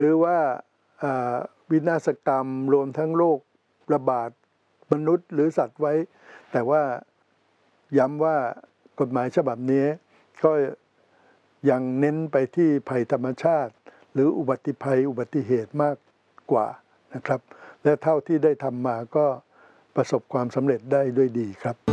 หรือว่าวินาศกรรมรวมทั้งโรคระบาดมนุษย์หรือสัตว์ไว้แต่ว่าย้ำว่ากฎหมายฉบับนี้ก็ยังเน้นไปที่ภัยธรรมชาติหรืออุบัติเหตุมากกว่านะครับและเท่าที่ได้ทำมาก็ประสบความสำเร็จได้ด้วยดีครับ